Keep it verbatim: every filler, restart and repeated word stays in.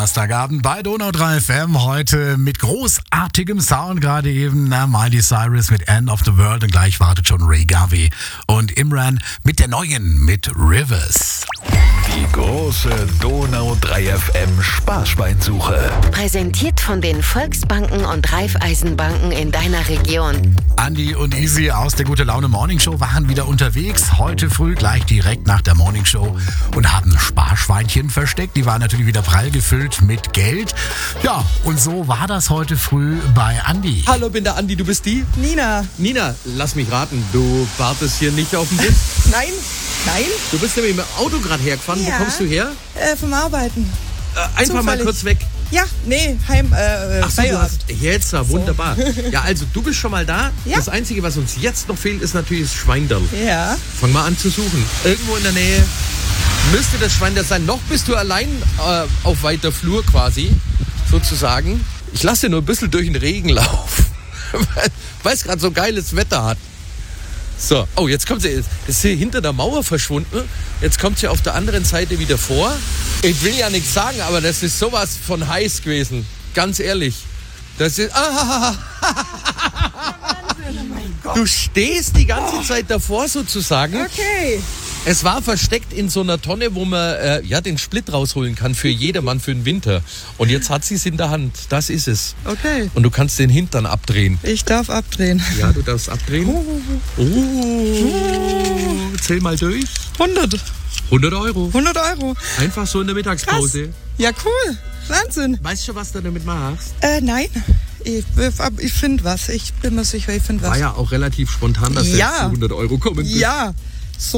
Donnerstagabend bei Donau drei F M. Heute mit großartigem Sound, gerade eben na, Miley Cyrus mit End of the World und gleich wartet schon Ray Garvey und Imran mit der neuen, mit Rivers. Die große Donau drei F M Sparschweinsuche. Präsentiert von den Volksbanken und Raiffeisenbanken in deiner Region. Andi und Easy aus der Gute Laune Morning Show waren wieder unterwegs. Heute früh gleich direkt nach der Morning Show und haben Sparschweinchen versteckt. Die waren natürlich wieder prall gefüllt mit Geld. Ja, und so war das heute früh bei Andi. Hallo, bin der Andi, du bist die? Nina. Nina, lass mich raten, du wartest hier nicht auf den Bus? Nein, nein. Du bist nämlich mit dem Auto gerade hergefahren. Ja. Wo kommst du her? Äh, vom Arbeiten. Äh, einfach Zufällig. mal kurz weg. Ja, nee, Heim, äh, Ach so, du Feierabend. hast, jetzt, so. Wunderbar. Ja, also du bist schon mal da. Ja. Das Einzige, was uns jetzt noch fehlt, ist natürlich das Schweinderl. Ja. Fang mal an zu suchen. Irgendwo in der Nähe müsste das Schweinderl sein. Noch bist du allein äh, auf weiter Flur quasi, sozusagen. Ich lasse dir nur ein bisschen durch den Regen laufen, weil es gerade so geiles Wetter hat. So, oh, jetzt kommt sie, ist sie hinter der Mauer verschwunden. Jetzt kommt sie auf der anderen Seite wieder vor. Ich will ja nichts sagen, aber das ist sowas von heiß gewesen. Ganz ehrlich. Das ist. Ah, du stehst die ganze Zeit davor sozusagen. Okay. Es war versteckt in so einer Tonne, wo man äh, ja, den Split rausholen kann für jedermann für den Winter. Und jetzt hat sie es in der Hand. Das ist es. Okay. Und du kannst den Hintern abdrehen. Ich darf abdrehen. Ja, du darfst abdrehen. Oh, zähl mal durch. hundert. hundert Euro. hundert Euro. Einfach so in der Mittagspause. Ja, cool. Wahnsinn. Weißt du schon, was du damit machst? Äh, nein. Ich, ich finde was. Ich bin mir sicher, ich finde was. War ja auch relativ spontan, dass Ja. jetzt zu hundert Euro kommen. Ja.